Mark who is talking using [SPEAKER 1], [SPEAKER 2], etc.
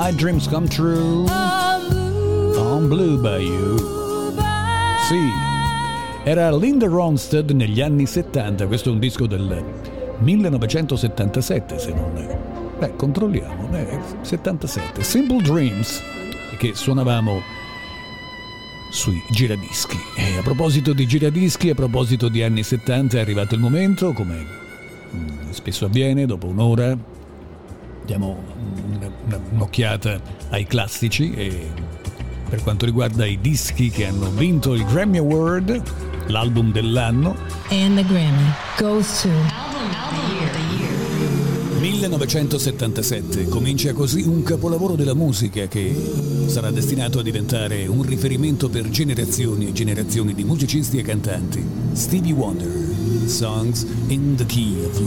[SPEAKER 1] My Dreams Come True on Blue Bayou. Sì, era Linda Ronstadt negli anni 70, questo è un disco del 1977 se non... controlliamo, 77. Simple Dreams, che suonavamo sui giradischi. E a proposito di giradischi, a proposito di anni 70, è arrivato il momento, come spesso avviene, dopo un'ora diamo un'occhiata ai classici e per quanto riguarda i dischi che hanno vinto il Grammy Award, l'album dell'anno.
[SPEAKER 2] And the Grammy goes to
[SPEAKER 1] 1977. Comincia così un capolavoro della musica che sarà destinato a diventare un riferimento per generazioni e generazioni di musicisti e cantanti. Stevie Wonder, Songs in the Key of